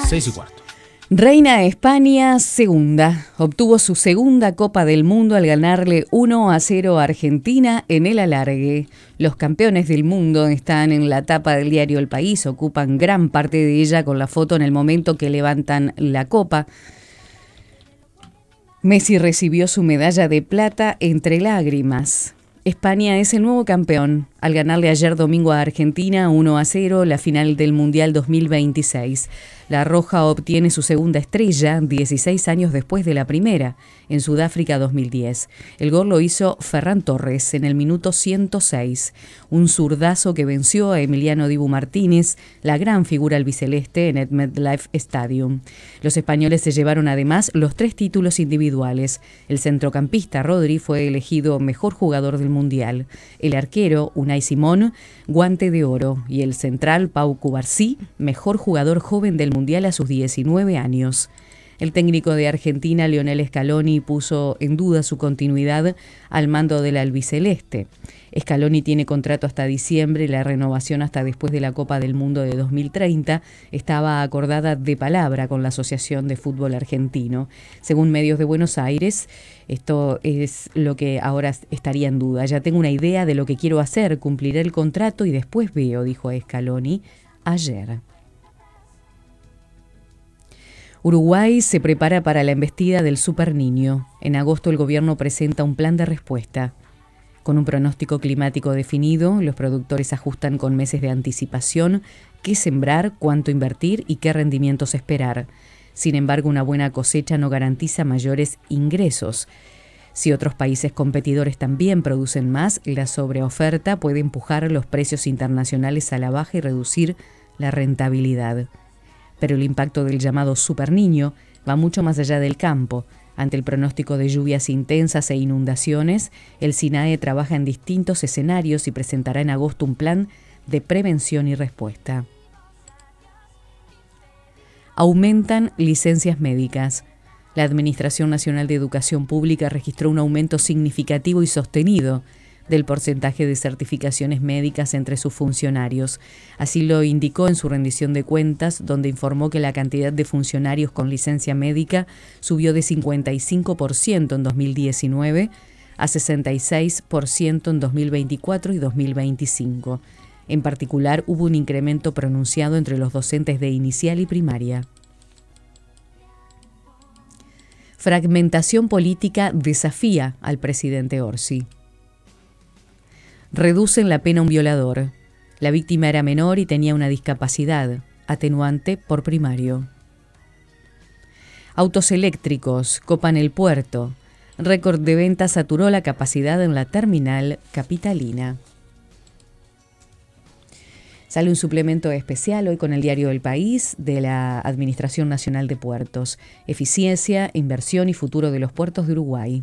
6:15. Reina España segunda. Obtuvo su segunda Copa del Mundo al ganarle 1-0 a Argentina en el alargue. Los campeones del mundo están en la tapa del diario El País, ocupan gran parte de ella con la foto en el momento que levantan la copa. Messi recibió su medalla de plata entre lágrimas. España es el nuevo campeón al ganarle ayer domingo a Argentina 1-0 la final del Mundial 2026. La Roja obtiene su segunda estrella 16 años después de la primera, en Sudáfrica 2010. El gol lo hizo Ferran Torres en el minuto 106, un zurdazo que venció a Emiliano Dibu Martínez, la gran figura albiceleste en el MetLife Stadium. Los españoles se llevaron además los 3 títulos individuales. El centrocampista Rodri fue elegido mejor jugador del Mundial. El arquero Unai Simón, guante de oro, y el central Pau Cubarsí, mejor jugador joven del Mundial a sus 19 años. El técnico de Argentina, Lionel Scaloni, puso en duda su continuidad al mando del albiceleste. Scaloni tiene contrato hasta diciembre, la renovación hasta después de la Copa del Mundo de 2030 estaba acordada de palabra con la Asociación de Fútbol Argentino. Según medios de Buenos Aires, esto es lo que ahora estaría en duda. Ya tengo una idea de lo que quiero hacer, cumpliré el contrato y después veo, dijo Scaloni ayer. Uruguay se prepara para la embestida del Super Niño. En agosto el gobierno presenta un plan de respuesta. Con un pronóstico climático definido, los productores ajustan con meses de anticipación qué sembrar, cuánto invertir y qué rendimientos esperar. Sin embargo, una buena cosecha no garantiza mayores ingresos. Si otros países competidores también producen más, la sobreoferta puede empujar los precios internacionales a la baja y reducir la rentabilidad. Pero el impacto del llamado Super Niño va mucho más allá del campo. Ante el pronóstico de lluvias intensas e inundaciones, el SINAE trabaja en distintos escenarios y presentará en agosto un plan de prevención y respuesta. Aumentan licencias médicas. La Administración Nacional de Educación Pública registró un aumento significativo y sostenido del porcentaje de certificaciones médicas entre sus funcionarios. Así lo indicó en su rendición de cuentas, donde informó que la cantidad de funcionarios con licencia médica subió de 55% en 2019 a 66% en 2024 y 2025. En particular, hubo un incremento pronunciado entre los docentes de inicial y primaria. Fragmentación política desafía al presidente Orsi. Reducen la pena a un violador. La víctima era menor y tenía una discapacidad, atenuante por primario. Autos eléctricos copan el puerto. Récord de ventas saturó la capacidad en la terminal capitalina. Sale un suplemento especial hoy con el diario El País de la Administración Nacional de Puertos. Eficiencia, inversión y futuro de los puertos de Uruguay.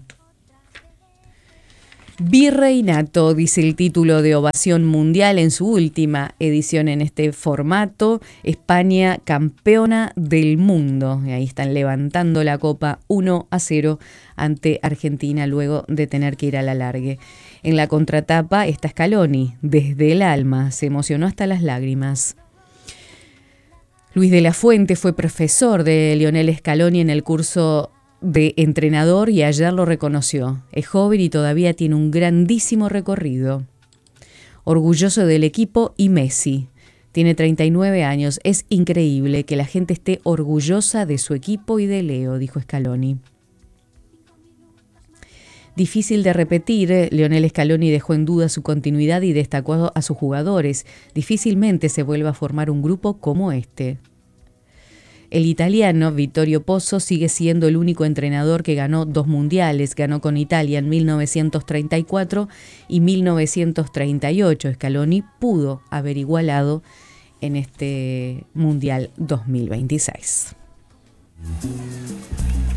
Virreinato, dice el título de Ovación Mundial en su última edición en este formato. España campeona del mundo. Y ahí están levantando la copa 1-0 ante Argentina luego de tener que ir al alargue. En la contratapa está Scaloni, desde el alma, se emocionó hasta las lágrimas. Luis de la Fuente fue profesor de Lionel Scaloni en el curso de entrenador y ayer lo reconoció. Es joven y todavía tiene un grandísimo recorrido. Orgulloso del equipo y Messi. Tiene 39 años. Es increíble que la gente esté orgullosa de su equipo y de Leo, dijo Scaloni. Difícil de repetir, Lionel Scaloni dejó en duda su continuidad y destacó a sus jugadores. Difícilmente se vuelva a formar un grupo como este. El italiano Vittorio Pozzo sigue siendo el único entrenador que ganó 2 mundiales. Ganó con Italia en 1934 y 1938. Scaloni pudo haber igualado en este Mundial 2026.